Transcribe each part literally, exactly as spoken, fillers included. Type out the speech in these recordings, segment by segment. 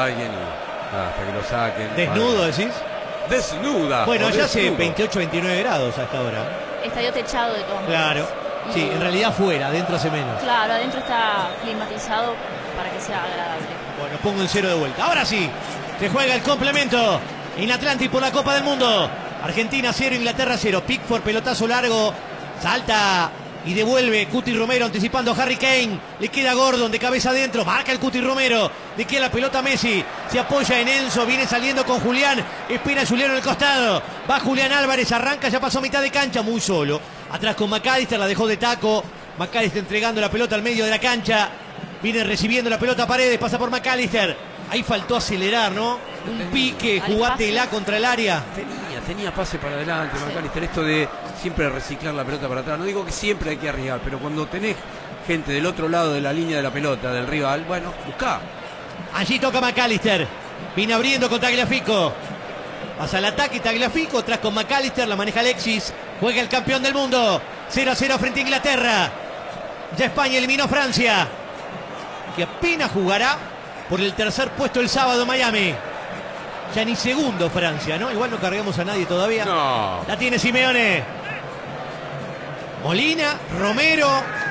a alguien y nada, hasta que lo saquen. ¿Desnudo vale. decís? Desnuda. Bueno, allá desnudo. hace veintiocho, veintinueve grados hasta ahora. Estadio techado de todas maneras. Claro. Y- Sí, en realidad fuera, adentro hace menos. Claro, adentro está climatizado para que sea agradable. Bueno, pongo en cero de vuelta. Ahora sí, se juega el complemento en Atlantic por la Copa del Mundo. Argentina cero, Inglaterra cero. Pickford, pelotazo largo. Salta y devuelve Cuti Romero anticipando a Harry Kane. Le queda Gordon de cabeza adentro. Marca el Cuti Romero. Le queda la pelota a Messi. Se apoya en Enzo. Viene saliendo con Julián. Espera a Julián en el costado. Va Julián Álvarez. Arranca. Ya pasó mitad de cancha. Muy solo. Atrás con McAllister. La dejó de taco. McAllister entregando la pelota al medio de la cancha. Viene recibiendo la pelota a Paredes. Pasa por McAllister. Ahí faltó acelerar, ¿no? Un pique. Al Jugátela pase. contra el área. Tenía, tenía pase para adelante, McAllister. Esto de siempre reciclar la pelota para atrás. No digo que siempre hay que arriesgar, pero cuando tenés gente del otro lado de la línea de la pelota, del rival, bueno, buscá. Allí toca McAllister. Viene abriendo con Tagliafico. Pasa el ataque Tagliafico. Atrás con McAllister. La maneja Alexis. Juega el campeón del mundo. cero a cero frente a Inglaterra. Ya España eliminó a Francia, que apenas jugará por el tercer puesto el sábado en Miami. Ya ni segundo Francia, ¿no? Igual no cargamos a nadie todavía. No. La tiene Simeone. Molina, Romero.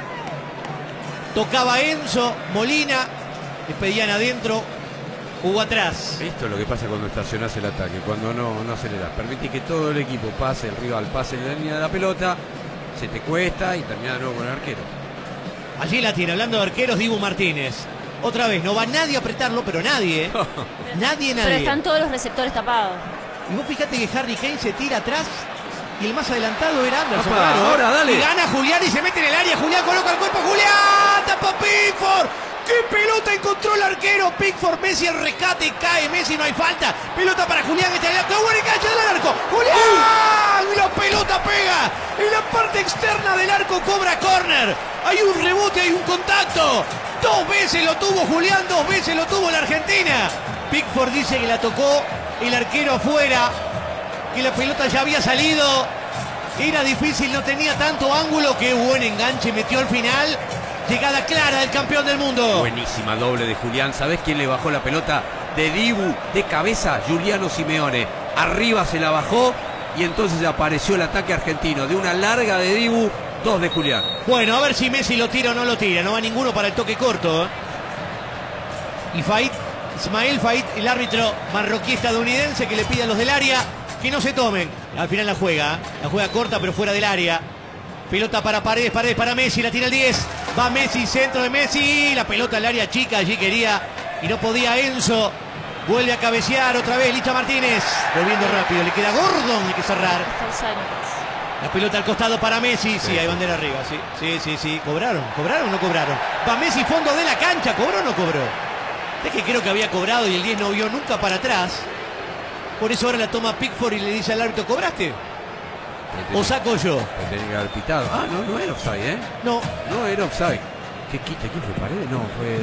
Tocaba Enzo, Molina. Le pedían adentro. Jugó atrás. Esto es lo que pasa cuando estacionás el ataque, cuando no, no acelerás. Permitís que todo el equipo pase, el rival pase en la línea de la pelota, se te cuesta y termina de nuevo con el arquero. Allí la tiene, hablando de arqueros, Dibu Martínez. Otra vez, no va nadie a apretarlo, pero nadie, ¿eh? Nadie, nadie. Pero están todos los receptores tapados. Y vos fíjate que Harry Kane se tira atrás y el más adelantado era Anderson. Apa, Claro. ahora, dale. Y gana Julián y se mete en el área. Julián coloca el cuerpo. ¡Julián! ¡Tapa Pickford! ¡Qué pelota encontró el arquero! Pickford, Messi, el rescate. Cae Messi, no hay falta. Pelota para Julián. Está ¡qué buen enganche del arco! ¡Julián! Y la pelota pega en la parte externa del arco. Cobra córner. Hay un rebote, hay un contacto. Dos veces lo tuvo Julián, dos veces lo tuvo la Argentina. Pickford dice que la tocó el arquero afuera, que la pelota ya había salido. Era difícil, no tenía tanto ángulo. Qué buen enganche metió al final. Llegada clara del campeón del mundo. Buenísima doble de Julián. ¿Sabés quién le bajó la pelota? De Dibu, de cabeza, Giuliano Simeone. Arriba se la bajó y entonces apareció el ataque argentino. De una larga de Dibu, dos de Julián. Bueno, a ver si Messi lo tira o no lo tira. No va ninguno para el toque corto, ¿eh? Y Fait, Ismael Fait, el árbitro marroquí estadounidense, que le pide a los del área que no se tomen. Al final la juega, ¿eh? La juega corta pero fuera del área. Pelota para Paredes, Paredes para Messi, la tira el diez. Va Messi, centro de Messi. La pelota al área chica, allí quería y no podía Enzo. Vuelve a cabecear otra vez Licha Martínez. Volviendo rápido, le queda Gordon, hay que cerrar. Está usando, pues. La pelota al costado para Messi. Sí, hay bandera arriba, sí. Sí, sí, sí. ¿Cobraron? ¿Cobraron o no cobraron? Va Messi, fondo de la cancha. ¿Cobró o no cobró? Es que creo que había cobrado y el diez no vio nunca para atrás. Por eso ahora la toma Pickford y le dice al árbitro, ¿cobraste? ¿O saco yo? Te tenía que haber pitado. Ah, no, no era offside, ¿eh? No. No era offside. ¿Qué quita? ¿Quién fue? ¿Paredes? No, fue...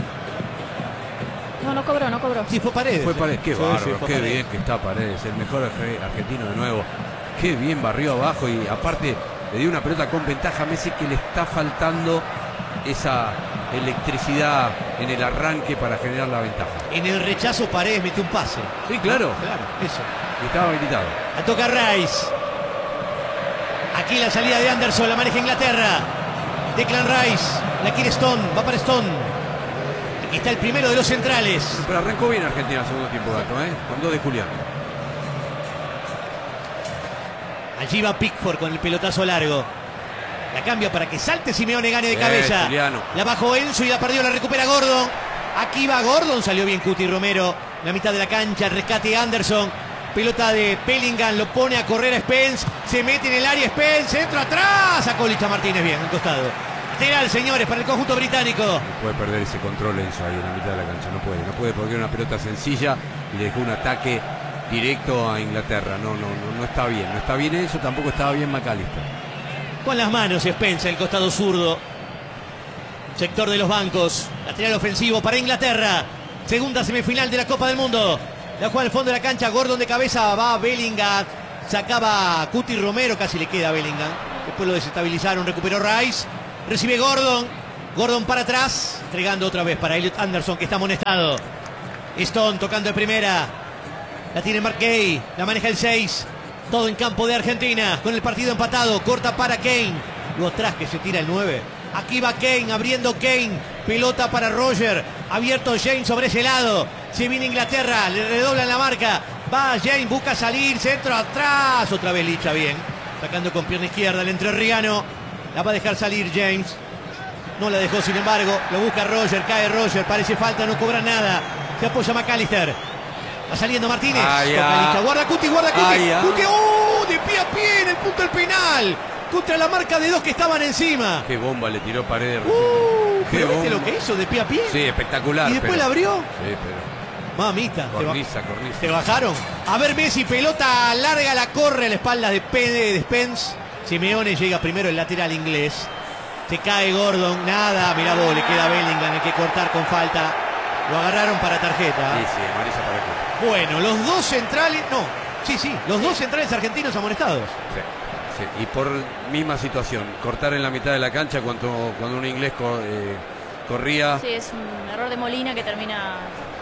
No, no cobró, no cobró. Sí, fue Paredes. Fue Paredes. Qué Sí, bárbaro, sí, fue qué Paredes. bien que está Paredes. El mejor arge- argentino de nuevo. Qué bien barrió abajo y aparte le dio una pelota con ventaja a Messi, que le está faltando esa electricidad en el arranque para generar la ventaja. En el rechazo Paredes metió un pase. Sí, claro. Claro, eso. Y estaba habilitado. La toca Rice. Aquí la salida de Anderson, la maneja Inglaterra. Declan Rice, la quiere Stone, va para Stone. Aquí está el primero de los centrales. Pero arrancó bien Argentina el segundo tiempo, Gato, ¿eh? Con dos de Julián. Allí va Pickford con el pelotazo largo. La cambia para que salte Simeone, gane de Eh, cabeza. Juliano. La bajó Enzo y la perdió, la recupera Gordon. Aquí va Gordon, salió bien Cuti Romero. La mitad de la cancha, el rescate Anderson. Pelota de Bellingham, lo pone a correr a Spence. Se mete en el área Spence, centro atrás. Sacó Licha Martínez bien, al costado. Lateral, señores, para el conjunto británico. No puede perder ese control Enzo ahí en la mitad de la cancha. No puede, no puede porque era una pelota sencilla y le dejó un ataque directo a Inglaterra. No, no, no, no está bien. No está bien eso, tampoco estaba bien McAllister. Con las manos Spence, el costado zurdo. Sector de los bancos. Lateral ofensivo para Inglaterra. Segunda semifinal de la Copa del Mundo. La juega al fondo de la cancha. Gordon de cabeza. Va Bellingham. Sacaba Cuti Romero. Casi le queda a Bellingham. Después lo desestabilizaron. Recuperó Rice. Recibe Gordon. Gordon para atrás. Entregando otra vez para Elliot Anderson, que está amonestado. Stone tocando de primera. La tiene Mark Gay. La maneja el seis. Todo en campo de Argentina. Con el partido empatado. Corta para Kane. Luego atrás que se tira el nueve. Aquí va Kane. Abriendo Kane. Pelota para Roger. Abierto James sobre ese lado. Se viene Inglaterra. Le redoblan la marca. Va James. Busca salir. Centro atrás. Otra vez Licha bien. Sacando con pierna izquierda el entrerriano. La va a dejar salir James. No la dejó, sin embargo. Lo busca Roger. Cae Roger. Parece falta. No cobra nada. Se apoya McAllister. Va saliendo Martínez. Ah, Toca guarda Cuti, guarda Cuti. Ah, Cuti, ¡oh! De pie a pie en el punto del penal. Contra la marca de dos que estaban encima. Qué bomba le tiró Paredes. Uh, Qué ¿pero viste bomba. lo que hizo de pie a pie? Sí, espectacular. Y después pero... la abrió. Sí, pero... Mamita. Cornisa, cornisa. Te bajaron. A ver, Messi, pelota larga, la corre a la espalda de Pede, de Spence. Simeone llega primero el lateral inglés. Se cae Gordon. Nada, mirá vos, le queda Bellingham, hay que cortar con falta. Lo agarraron para tarjeta. Sí, sí, amarilla para el club. Bueno, los dos centrales. No, sí, sí, los dos centrales argentinos amonestados. Sí, sí. Y por misma situación, cortar en la mitad de la cancha cuando, cuando un inglés co eh, corría. Sí, es un error de Molina que termina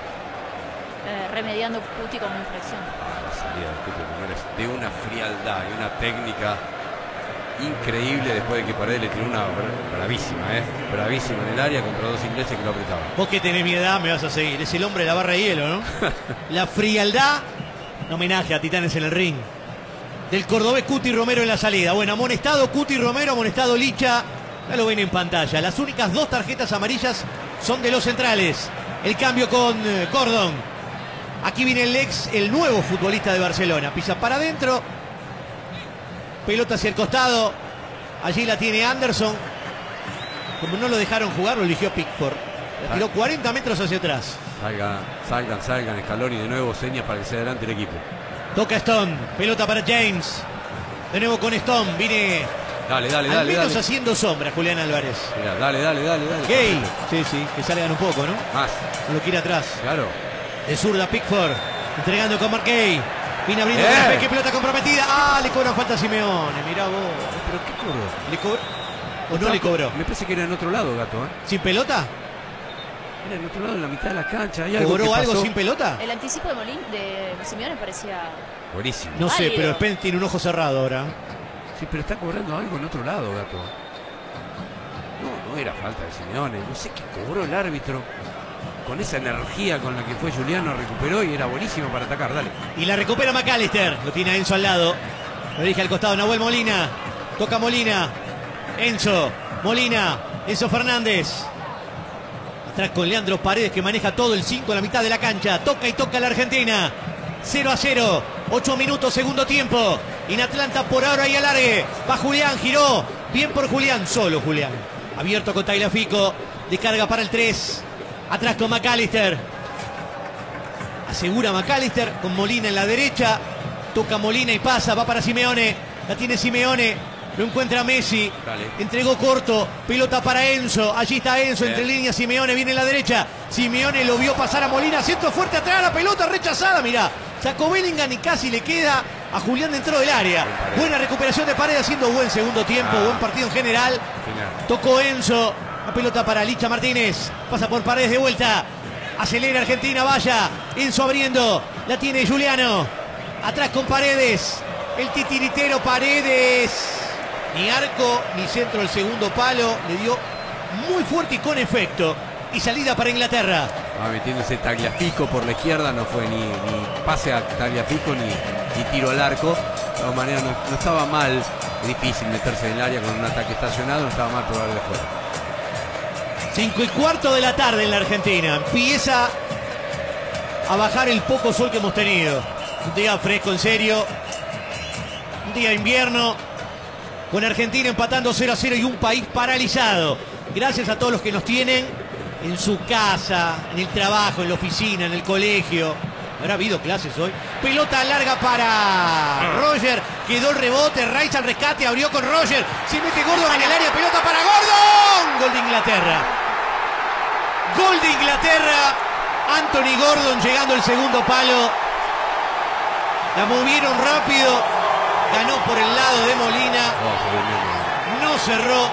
eh, remediando Cuti con una infracción. Ah, la salida de Cuti Romero es de una frialdad y una técnica increíble después de que Paredes le tiró una bravísima, ¿eh? Bravísima en el área contra dos ingleses que lo apretaban. Vos que tenés mi edad me vas a seguir. Es el hombre de la barra de hielo, ¿no? La frialdad. Un homenaje a Titanes en el ring. Del cordobés Cuti Romero en la salida. Bueno, amonestado Cuti Romero, amonestado Licha. Ya lo ven en pantalla. Las únicas dos tarjetas amarillas son de los centrales. El cambio con eh, Gordon. Aquí viene el ex, el nuevo futbolista de Barcelona. Pisa para adentro. Pelota hacia el costado. Allí la tiene Anderson. Como no lo dejaron jugar, lo eligió Pickford. La tiró cuarenta metros hacia atrás. Salgan, salgan, salgan. Scaloni de nuevo, señas para que se adelante el equipo. Toca Stone. Pelota para James. De nuevo con Stone. Viene Dale, dale, al dale. menos dale. haciendo sombra Julián Álvarez. Mirá, dale, dale, dale, dale. Gay. Sí, sí, que salgan un poco, ¿no? Más, No lo quiere atrás. claro. De zurda Pickford. Entregando con Mark Gay. Viene abriendo ¡Eh! con la P, que pelota comprometida. Ah, le cobran falta a Simeone. Mirá vos. ¿Pero qué cobró? ¿Le cobró? ¿O no le cobró? Me parece que era en otro lado, Gato, ¿eh? ¿Sin pelota? Era en otro lado, en la mitad de la cancha. ¿Hay algo ¿Cobró que algo pasó? sin pelota? El anticipo de Molín de Simeone parecía. Buenísimo. No sé, Válido. pero Spence tiene un ojo cerrado ahora. Sí, pero está cobrando algo en otro lado, Gato. No, no era falta de Simeone. No sé qué cobró el árbitro. Con esa energía con la que fue Juliano, recuperó y era buenísimo para atacar. Dale. Y la recupera McAllister. Lo tiene a Enzo al lado. Lo dirige al costado Nahuel Molina. Toca Molina. Enzo. Molina. Enzo Fernández. Atrás con Leandro Paredes, que maneja todo el cinco en la mitad de la cancha. Toca y toca la Argentina. cero a cero. ocho minutos, segundo tiempo. En Atlanta por ahora y alargue. Va Julián, giró. Bien por Julián. Solo Julián. Abierto con Tagliafico. Descarga para el tres. Atrás con McAllister. Asegura McAllister con Molina en la derecha. Toca Molina y pasa. Va para Simeone. La tiene Simeone. Lo encuentra Messi. Dale. Entregó corto. Pelota para Enzo. Allí está Enzo. Bien. Entre líneas. Simeone viene en la derecha. Simeone lo vio pasar a Molina. Centro fuerte atrás. La pelota rechazada. Mirá. Sacó Bellingham y casi le queda a Julián dentro del área. Buen Paredes. Buena recuperación de Paredes, haciendo buen segundo tiempo. Ah. Buen partido en general. Final. Tocó Enzo. La pelota para Licha Martínez. Pasa por Paredes de vuelta. Acelera Argentina, vaya. Enzo abriendo. La tiene Juliano. Atrás con Paredes. El titiritero Paredes. Ni arco ni centro al segundo palo. Le dio muy fuerte y con efecto. Y salida para Inglaterra. Va metiéndose Tagliafico por la izquierda. No fue ni, ni pase a Tagliafico ni, ni tiro al arco. De todas maneras, no, no estaba mal. Es difícil meterse en el área con un ataque estacionado. No estaba mal probar de fuera. Cinco y cuarto de la tarde en la Argentina. Empieza a bajar el poco sol que hemos tenido. Un día fresco, en serio. Un día invierno. Con Argentina empatando cero a cero y un país paralizado. Gracias a todos los que nos tienen en su casa, en el trabajo, en la oficina, en el colegio. ¿Habrá habido clases hoy? Pelota larga para Roger. Quedó el rebote. Rice al rescate. Abrió con Roger. Se mete Gordon en el área. Pelota para Gordon. Gol de Inglaterra. Gol de Inglaterra. Anthony Gordon llegando al segundo palo. La movieron rápido. Ganó por el lado de Molina. Oh, se durmió. No cerró.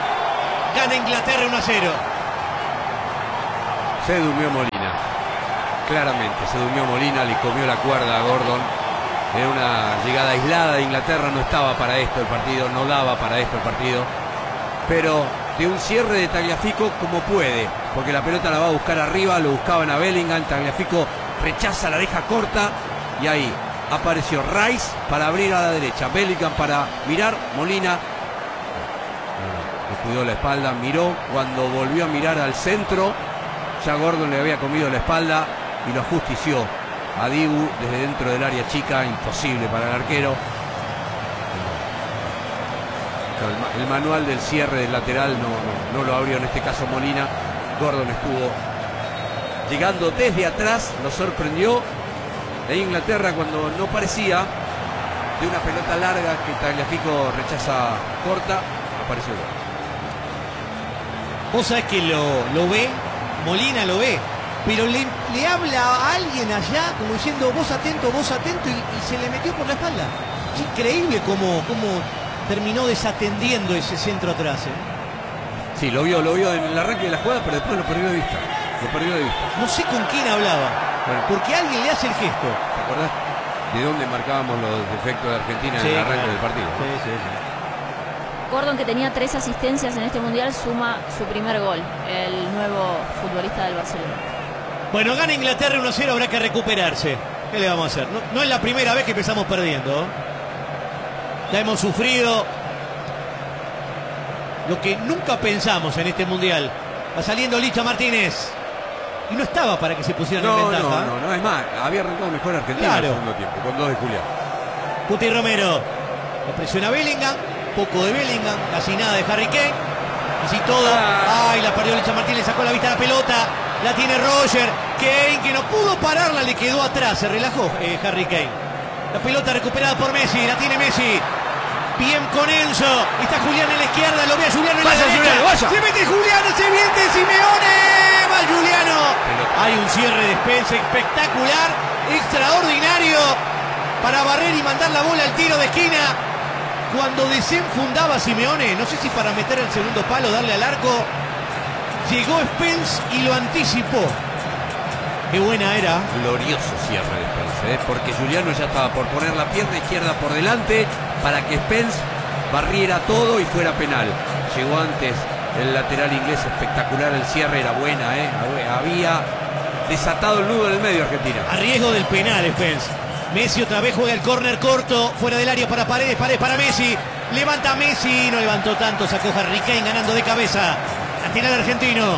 Gana Inglaterra uno a cero. Se durmió Molina. claramente se durmió Molina, le comió la cuerda a Gordon. Era una llegada aislada de Inglaterra, no estaba para esto el partido, no daba para esto el partido. Pero de un cierre de Tagliafico como puede, porque la pelota la va a buscar arriba, lo buscaban a Bellingham, Tagliafico rechaza, la deja corta y ahí apareció Rice para abrir a la derecha, Bellingham para mirar, Molina le cuidó la espalda, miró, cuando volvió a mirar al centro, ya Gordon le había comido la espalda y lo ajustició a Dibu desde dentro del área chica, imposible para el arquero. El manual del cierre del lateral no, no, no lo abrió en este caso Molina. Gordon estuvo llegando desde atrás, lo sorprendió de Inglaterra cuando no parecía, de una pelota larga que Tagliafico rechaza corta, apareció. Vos sabés que lo, lo ve, Molina lo ve, pero le, le habla a alguien allá como diciendo vos atento, vos atento y, y se le metió por la espalda. Es increíble cómo, cómo terminó desatendiendo ese centro atrás, ¿eh? Sí, lo vio, lo vio en el arranque de la jugada, pero después lo perdió de vista. Lo perdió de vista. No sé con quién hablaba, bueno, porque alguien le hace el gesto. ¿Te acordás de dónde marcábamos los defectos de Argentina en Sí, el arranque claro. del partido? Sí, sí, sí. Gordon, que tenía tres asistencias en este mundial, suma su primer gol, el nuevo futbolista del Barcelona. Bueno, gana Inglaterra uno cero, habrá que recuperarse. ¿Qué le vamos a hacer? No, no es la primera vez que empezamos perdiendo. Ya hemos sufrido lo que nunca pensamos en este mundial. Va saliendo Licha Martínez. Y no estaba para que se pusieran No, en ventaja. no, no, no, es más, había arrancado mejor Argentina Claro. en el segundo tiempo, con dos de Julián. Cuti Romero. Lo presiona Bellingham. Poco de Bellingham. Casi nada de Harry Kane. Así todo. Ah. Ay, la perdió Licha Martínez. Sacó la vista a la pelota. La tiene Roger. Kane, que no pudo pararla, le quedó atrás. Se relajó eh, Harry Kane. La pelota recuperada por Messi. La tiene Messi. Bien con Enzo. Está Julián en la izquierda. Lo ve a Juliano en Vaya, la derecha. Juliano, vaya. Se mete Juliano. Se viene Simeone. Va Juliano. Pelota. Hay un cierre de Spence espectacular. Extraordinario. Para barrer y mandar la bola al tiro de esquina. Cuando desenfundaba Simeone. No sé si para meter el segundo palo, darle al arco. Llegó Spence y lo anticipó. Qué buena era. Glorioso cierre de Spence, ¿eh? Porque Juliano ya estaba por poner la pierna izquierda por delante para que Spence barriera todo y fuera penal. Llegó antes el lateral inglés, espectacular el cierre, era buena, ¿eh? Había desatado el nudo en el medio Argentina. A riesgo del penal, Spence. Messi otra vez juega el córner corto, fuera del área para Paredes, Paredes para Messi. Levanta Messi, no levantó tanto, sacó Harry Kane ganando de cabeza. La tiene el argentino.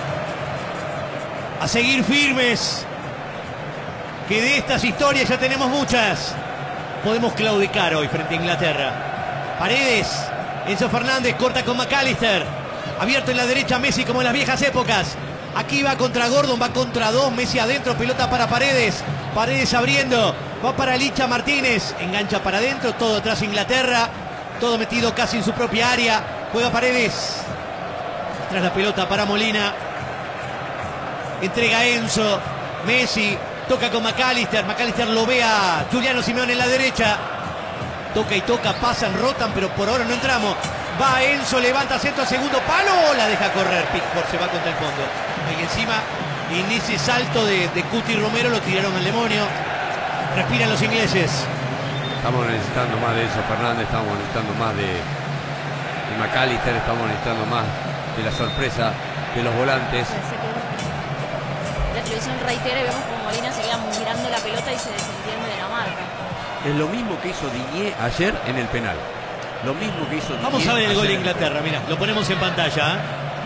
A seguir firmes. Que de estas historias ya tenemos muchas. Podemos claudicar hoy frente a Inglaterra. Paredes, Enzo Fernández corta con McAllister. Abierto en la derecha Messi como en las viejas épocas. Aquí va contra Gordon, va contra dos. Messi adentro, pelota para Paredes. Paredes abriendo, va para Licha Martínez. Engancha para adentro, todo atrás Inglaterra. Todo metido casi en su propia área. Juega Paredes. Atrás la pelota para Molina. Entrega Enzo. Messi toca con McAllister. McAllister lo ve a Giuliano Simeone en la derecha. Toca y toca, pasan, rotan, pero por ahora no entramos. Va Enzo, levanta centro al segundo palo. La deja correr. Pickford se va contra el fondo. Ahí encima, en ese salto de, de Cuti Romero lo tiraron al demonio. Respiran los ingleses. Estamos necesitando más de eso, Fernández. Estamos necesitando más de, de McAllister. Estamos necesitando más de la sorpresa de los volantes. La televisión reitera y vemos como Molina se queda mirando la pelota y se desentiende de la marca. Es lo mismo que hizo Diñé ayer en el penal. Lo mismo que hizo Diñé. Vamos a ver el gol de ayer en Inglaterra. Mira, lo ponemos en pantalla. ¿eh?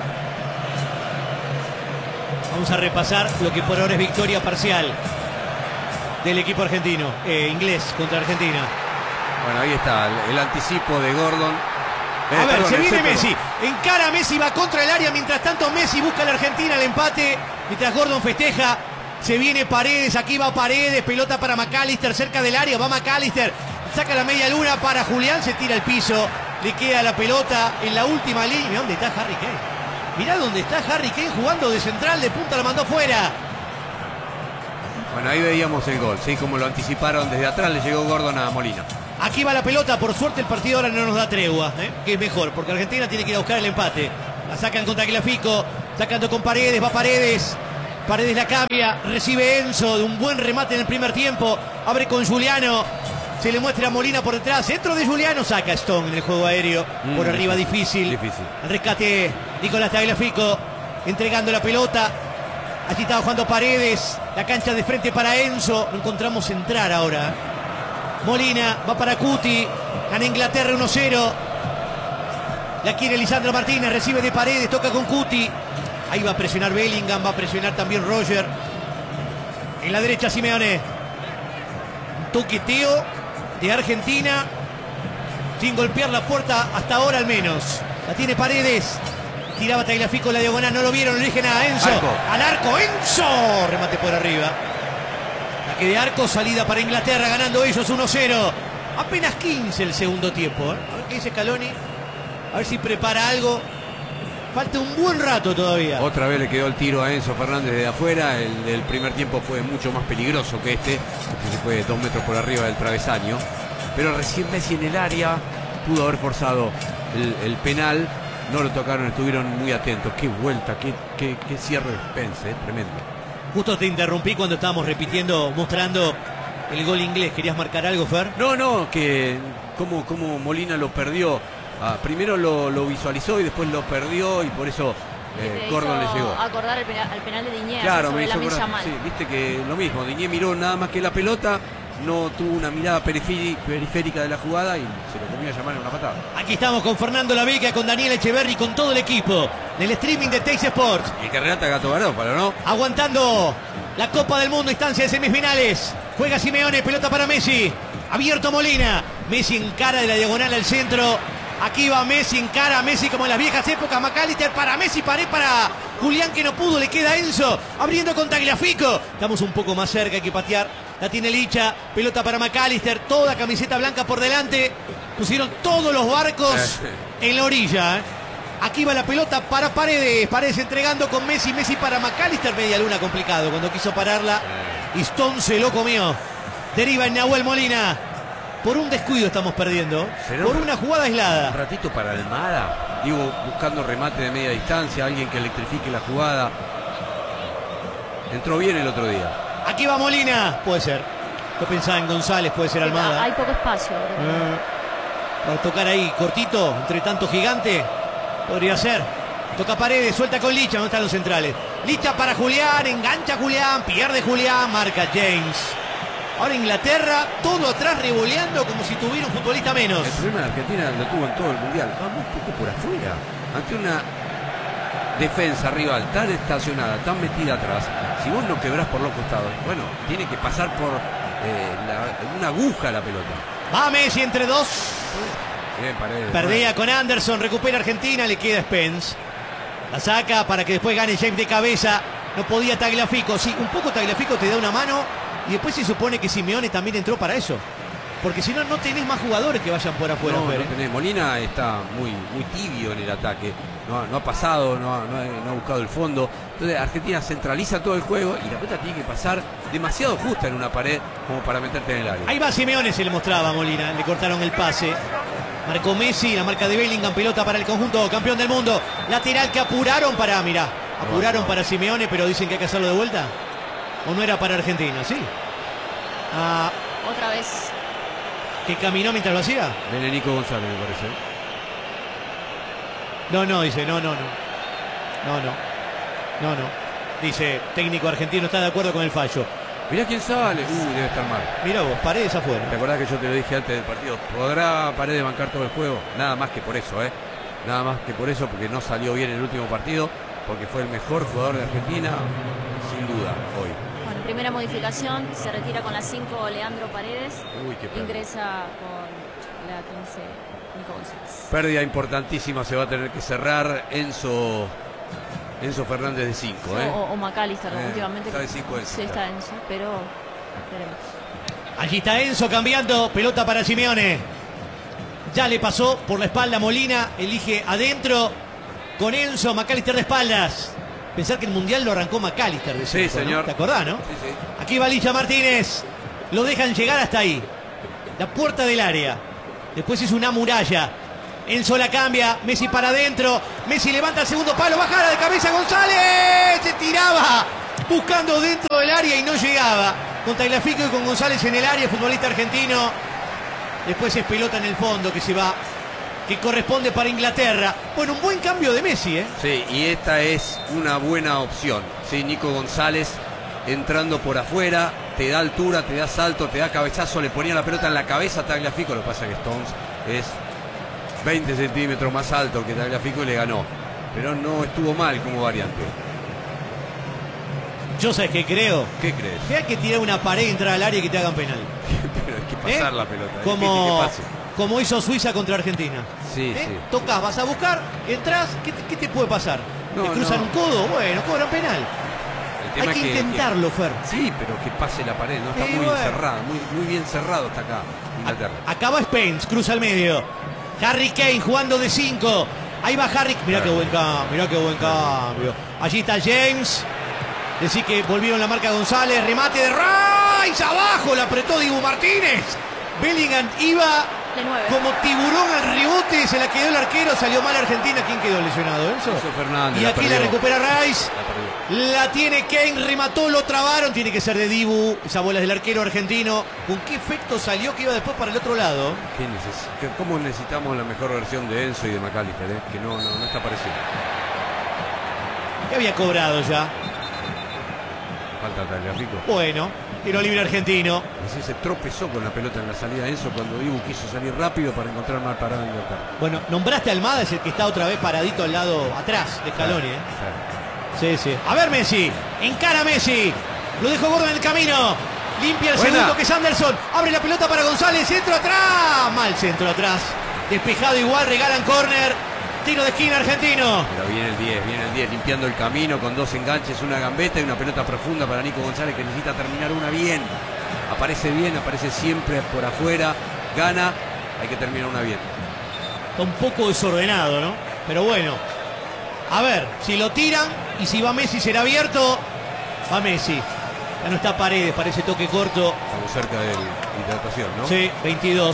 Vamos a repasar lo que por ahora es victoria parcial del equipo argentino, eh, inglés contra Argentina. Bueno, ahí está el, el anticipo de Gordon. Eh, A ver, perdón, se el viene centro. Messi. Encara Messi, va contra el área. Mientras tanto, Messi busca a la Argentina el empate. Mientras Gordon festeja. Se viene Paredes. Aquí va Paredes. Pelota para McAllister cerca del área. Va McAllister. Saca la media luna para Julián. Se tira al piso. Le queda la pelota en la última línea. Mirá dónde está Harry Kane. Mirá dónde está Harry Kane jugando de central. De punta la mandó fuera. Bueno, ahí veíamos el gol. Sí, como lo anticiparon desde atrás, le llegó Gordon a Molina. Aquí va la pelota, por suerte el partido ahora no nos da tregua, ¿eh? Que es mejor, porque Argentina tiene que ir a buscar el empate. La sacan con Tagliafico, sacando con Paredes, va Paredes. Paredes la cambia, recibe Enzo de un buen remate en el primer tiempo. Abre con Giuliano. Se le muestra a Molina por detrás. Centro de Giuliano, saca Stone en el juego aéreo. Mm, por arriba difícil. Difícil. Al rescate Nicolás Tagliafico. Entregando la pelota. Allí estaba jugando Paredes. La cancha de frente para Enzo. Lo encontramos entrar ahora. Molina va para Cuti. Gana Inglaterra uno cero. La quiere Lisandro Martínez. Recibe de Paredes. Toca con Cuti. Ahí va a presionar Bellingham. Va a presionar también Roger. En la derecha Simeone. Un toqueteo de Argentina. Sin golpear la puerta hasta ahora al menos. La tiene Paredes. Tiraba Tagliafico la diagonal. No lo vieron. No le dije nada. Enzo. Arco. Al arco. Enzo. Remate por arriba. La que de arco. Salida para Inglaterra. Ganando ellos uno cero. Apenas quince el segundo tiempo. ¿eh? A ver qué dice Scaloni. A ver si prepara algo. Falta un buen rato todavía. Otra vez le quedó el tiro a Enzo Fernández de afuera. El del primer tiempo fue mucho más peligroso que este. Este se fue dos metros por arriba del travesaño. Pero recién Messi en el área pudo haber forzado el, el penal. No lo tocaron, estuvieron muy atentos. Qué vuelta, qué, qué, qué cierre de Spence, eh, tremendo. Justo te interrumpí cuando estábamos repitiendo, mostrando el gol inglés. ¿Querías marcar algo, Fer? No, no, que como, como Molina lo perdió. Ah, primero lo, lo visualizó y después lo perdió y por eso eh, Gordon le llegó. Acordar el penal, al penal de Diñé. Claro, me hizo acordar, sí, viste que lo mismo. Diñé miró nada más que la pelota, no tuvo una mirada periférica de la jugada y se lo comió a llamar en una patada. Aquí estamos con Fernando Laveca, con Daniel Echeverri, con todo el equipo del streaming de Teis Sports. Y el que relata Gato Garófalo, ¿no? Aguantando la Copa del Mundo, instancia de semifinales. Juega Simeone, pelota para Messi. Abierto Molina. Messi encara de la diagonal al centro. Aquí va Messi, encara a Messi como en las viejas épocas. McAllister para Messi, pared para Julián que no pudo. Le queda Enzo, abriendo con Tagliafico. Estamos un poco más cerca, hay que patear. La tiene Licha, pelota para McAllister. Toda camiseta blanca por delante. Pusieron todos los barcos en la orilla. ¿eh? Aquí va la pelota para Paredes. Paredes entregando con Messi. Messi para McAllister. Media luna complicado cuando quiso pararla. Y Stone se lo comió. Deriva en Nahuel Molina. Por un descuido estamos perdiendo. Por una jugada aislada. Un ratito para Almada. Digo, buscando remate de media distancia. Alguien que electrifique la jugada. Entró bien el otro día. Aquí va Molina. Puede ser. Yo pensaba en González, puede ser Almada. Hay poco espacio. Eh, para tocar ahí, cortito, entre tanto gigante. Podría ser. Toca Paredes, suelta con Licha. ¿Dónde están los centrales? Licha para Julián. Engancha Julián. Pierde Julián. Marca James. Ahora Inglaterra, todo atrás revoleando como si tuviera un futbolista menos. El problema de Argentina lo tuvo en todo el mundial. Va un poco por afuera. Ante una defensa rival tan estacionada, tan metida atrás. Si vos no quebrás por los costados, bueno, tiene que pasar por eh, la, una aguja la pelota. Va Messi entre dos. Bien, Paredes. Perdía con Anderson, recupera Argentina, le queda Spence. La saca para que después gane James de cabeza. No podía Tagliafico. Sí, un poco Tagliafico te da una mano. Y después se supone que Simeone también entró para eso. Porque si no, no tenés más jugadores que vayan por afuera. No, afuera. no tenés. Molina está muy, muy tibio en el ataque. No, no ha pasado, no ha, no, ha, no ha buscado el fondo. Entonces Argentina centraliza todo el juego y la pelota tiene que pasar demasiado justa en una pared como para meterte en el área. Ahí va Simeone, se le mostraba a Molina. Le cortaron el pase. Marcó Messi, la marca de Bellingham, pelota para el conjunto campeón del mundo. Lateral que apuraron para, mirá, apuraron para Simeone, pero dicen que hay que hacerlo de vuelta. ¿O no era para Argentina? Sí. Ah, Otra vez. ¿Que caminó mientras lo hacía? Viene Nico González, me parece. No, no, dice, no, no, no. No, no. No, no. Dice, técnico argentino está de acuerdo con el fallo. Mirá quién sale. Uy, debe estar mal. Mirá vos, Paredes afuera. ¿Te acordás que yo te lo dije antes del partido? ¿Podrá Paredes bancar todo el juego? Nada más que por eso, ¿eh? Nada más que por eso, porque no salió bien el último partido, porque fue el mejor jugador de Argentina, sin duda, hoy. Bueno, primera modificación, se retira con la cinco Leandro Paredes. Uy, qué pérdida. Ingresa con la quince Nico González. Pérdida importantísima, se va a tener que cerrar Enzo Enzo Fernández de cinco, ¿eh? O, o McAllister, eh, últimamente. Está de cinco Enzo. Sí, está Enzo, pero veremos. Allí está Enzo cambiando, pelota para Simeone. Ya le pasó por la espalda Molina, elige adentro con Enzo, McAllister de espaldas. Pensar que el Mundial lo arrancó McAllister de cinco, sí, señor. ¿no? ¿Te acordás, no? Sí, sí. Aquí va Licha Martínez. Lo dejan llegar hasta ahí. La puerta del área. Después es una muralla. Enzo la cambia. Messi para adentro. Messi levanta el segundo palo. Bajada de cabeza González. Se tiraba. buscando dentro del área y no llegaba. Con Tagliafico y con González en el área, futbolista argentino. Después es pelota en el fondo que se va, que corresponde para Inglaterra. Bueno, un buen cambio de Messi, ¿eh? Sí, y esta es una buena opción. Sí, Nico González entrando por afuera, te da altura, te da salto, te da cabezazo, le ponía la pelota en la cabeza a Tagliafico. Lo que pasa es que Stones es veinte centímetros más alto que Tagliafico y le ganó. Pero no estuvo mal como variante. Yo sabes qué creo. ¿Qué crees? Que hay que tirar una pared y entrar al área y que te hagan penal. Pero hay que pasar ¿Eh? la pelota. Es Como, que pase. como hizo Suiza contra Argentina. Sí, ¿Eh? sí. Tocas, vas a buscar, entras, ¿qué te, qué te puede pasar? No, ¿Te cruzan no. un codo? Bueno, cobran penal. El tema Hay que, es que intentarlo, que, Fer. Sí, pero que pase la pared, ¿no? Está Sí, muy bueno. cerrado, muy, muy bien cerrado está acá, Inglaterra. Acaba Spence, cruza al medio. Harry Kane jugando de cinco. Ahí va Harry. Mirá qué buen cambio, mirá qué buen cambio. Allí está James. Decir que volvieron la marca González. Remate de Rice. Abajo la apretó Dibu Martínez. Bellingham iba De nueve. como tiburón al rebote. Se la quedó el arquero. Salió mal Argentina. ¿Quién quedó lesionado? Enzo. Enzo Fernández Y la aquí la perdió. recupera Rice. La perdió. La tiene Kane, remató, lo trabaron. Tiene que ser de Dibu. Esa bola es del arquero argentino. ¿Con qué efecto salió que iba después para el otro lado? ¿Qué neces- qué- ¿Cómo necesitamos la mejor versión de Enzo y de McAllister? eh? Que no, no, no está apareciendo. Que había cobrado ya. Falta Tagliafico. Bueno, tiro libre argentino. Así se tropezó con la pelota en la salida de Enzo cuando Dibu quiso salir rápido para encontrar mal parado en Inglaterra. Bueno, nombraste a Almada, es el que está otra vez paradito al lado atrás de Scaloni, ¿eh? Sí, sí. A ver Messi, encara Messi. Lo dejó gordo en el camino. Limpia el Buena. segundo que es Anderson. Abre la pelota para González. Centro atrás. Mal centro atrás. Despejado igual, regalan córner. Tiro de esquina argentino. Pero viene el diez, viene el diez limpiando el camino con dos enganches, una gambeta y una pelota profunda para Nico González que necesita terminar una bien. Aparece bien, aparece siempre por afuera, gana, hay que terminar una bien. Está un poco desordenado, ¿no? Pero bueno. A ver, si lo tiran y si va Messi será abierto. Va Messi. Ya no está Paredes, parece toque corto. Estamos cerca de la hidratación, ¿no? Sí, veintidós.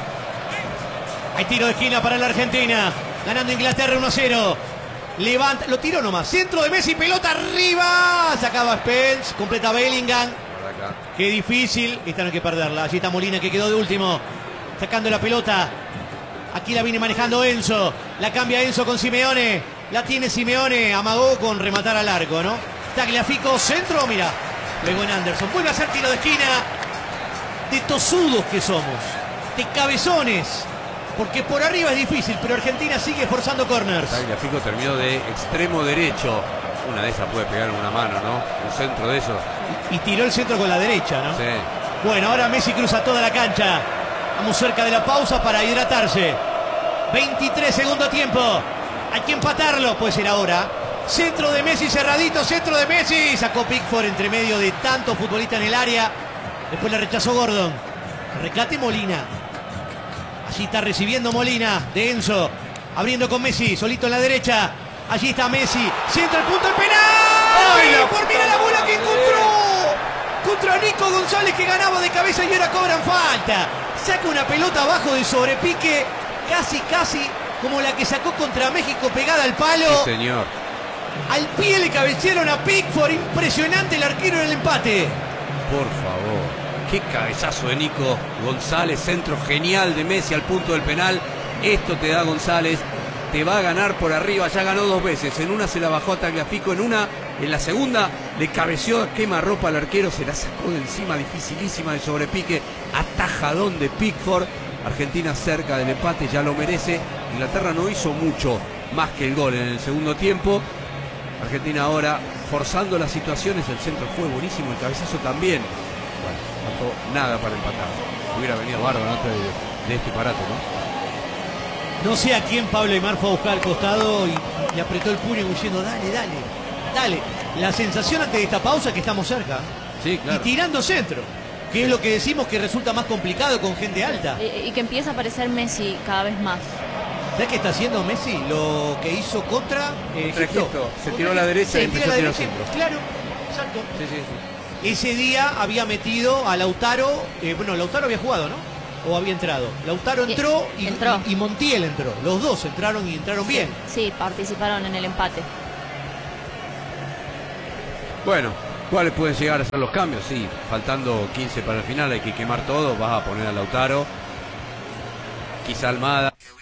Hay tiro de esquina para la Argentina. Ganando Inglaterra uno a cero. Levanta, lo tiró nomás. Centro de Messi, pelota arriba. Sacaba Spence, completa Bellingham. Por acá. Qué difícil. Esta no hay que perderla. Allí está Molina que quedó de último. Sacando la pelota. Aquí la viene manejando Enzo. La cambia Enzo con Simeone. La tiene Simeone. Amagó con rematar al arco, ¿no? Tagliafico, centro. Mira. Pegó en Anderson. Vuelve a hacer tiro de esquina. De tosudos que somos. De cabezones. Porque por arriba es difícil, pero Argentina sigue forzando corners. Tagliafico terminó de extremo derecho. Una de esas puede pegar en una mano, ¿no? Un centro de eso. Y tiró el centro con la derecha, ¿no? Sí. Bueno, ahora Messi cruza toda la cancha. Vamos cerca de la pausa para hidratarse. veintitrés segundo tiempo. Hay que empatarlo. Puede ser ahora. Centro de Messi cerradito. Centro de Messi. Sacó Pickford entre medio de tantos futbolistas en el área. Después le rechazó Gordon. Recate Molina. Allí está recibiendo Molina de Enzo. Abriendo con Messi. Solito en la derecha. Allí está Messi. Centra el punto del penal. ¡Ay, la Por mira la bola que encontró. Contra Nico González que ganaba de cabeza y ahora cobran falta. Saca una pelota abajo de sobrepique. Casi, casi como la que sacó contra México pegada al palo. Sí, señor. Al pie le cabecearon a Pickford. Impresionante el arquero en el empate. Por favor. Qué cabezazo de Nico González. Centro genial de Messi al punto del penal. Esto te da González. Te va a ganar por arriba. Ya ganó dos veces. En una se la bajó a Tagliafico. En una, en la segunda, le cabeció a quemarropa al arquero. Se la sacó de encima. Dificilísima de sobrepique. Atajadón de Pickford. Argentina cerca del empate. Ya lo merece. Inglaterra no hizo mucho más que el gol en el segundo tiempo. Argentina ahora forzando las situaciones. El centro fue buenísimo. El cabezazo también. Bueno, no faltó nada para empatar. Hubiera venido bárbaro antes de, de este parate, ¿no? No sé a quién Pablo Aimar fue a buscar al costado y le apretó el puño diciendo dale, dale, dale. La sensación antes de esta pausa es que estamos cerca. Sí, claro. Y tirando centro, que es lo que decimos que resulta más complicado con gente alta. Y, y que empieza a aparecer Messi cada vez más. ¿Sabes qué está haciendo Messi? Lo que hizo contra eh, Contra Egipto. Egipto. Se tiró a la derecha Se y tira empezó a a la tirar derecha. centro. Claro, exacto. Sí, sí, sí. Ese día había metido a Lautaro, eh, bueno, Lautaro había jugado, ¿no? O había entrado. Lautaro entró y, Entró. y, y Montiel entró. Los dos entraron y entraron bien. Sí, participaron en el empate. Bueno, ¿Cuáles pueden llegar a ser los cambios? Sí, faltando quince para el final hay que quemar todo, vas a poner a Lautaro, quizá Almada.